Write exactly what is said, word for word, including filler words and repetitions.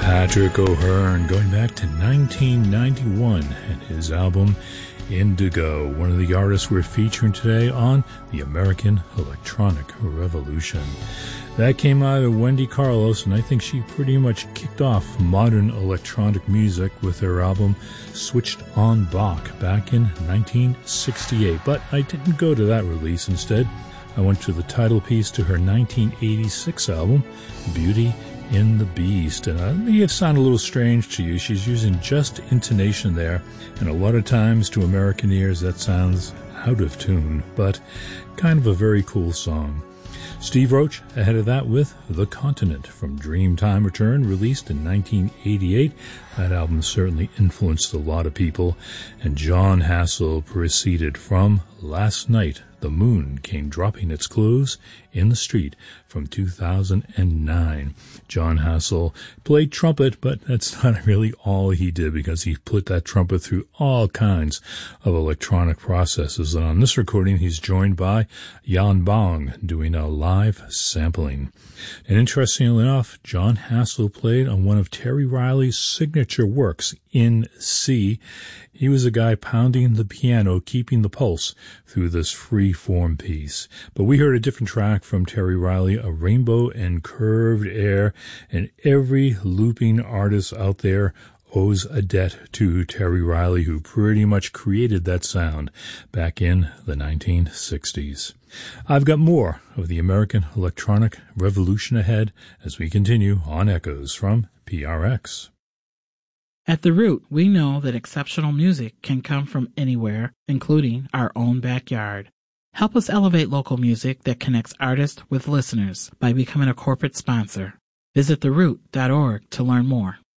Patrick O'Hearn, going back to nineteen ninety-one and his album Indigo, one of the artists we're featuring today on the American Electronic Revolution. That came out of Wendy Carlos, and I think she pretty much kicked off modern electronic music with her album Switched on Bach back in nineteen sixty-eight. But I didn't go to that release. Instead, I went to the title piece to her nineteen eighty-six album, Beauty in the Beast. And it may have sounded a little strange to you. She's using just intonation there, and a lot of times to American ears that sounds out of tune, but kind of a very cool song. Steve Roach ahead of that with The Continent from Dreamtime Return, released in nineteen eighty-eight. That album certainly influenced a lot of people. And John Hassell proceeded from Last Night the Moon Came Dropping Its Clothes in the Street from two thousand nine. John Hassell played trumpet, but that's not really all he did, because he put that trumpet through all kinds of electronic processes. And on this recording, he's joined by Jan Bong doing a live sampling. And interestingly enough, John Hassell played on one of Terry Riley's signature works, In C. He was a guy pounding the piano, keeping the pulse through this free-form piece. But we heard a different track from Terry Riley, A Rainbow and Curved Air, and every looping artist out there owes a debt to Terry Riley, who pretty much created that sound back in the nineteen sixties. I've got more of the American Electronic Revolution ahead as we continue on Echoes from P R X. At The Root, we know that exceptional music can come from anywhere, including our own backyard. Help us elevate local music that connects artists with listeners by becoming a corporate sponsor. Visit the root dot org to learn more.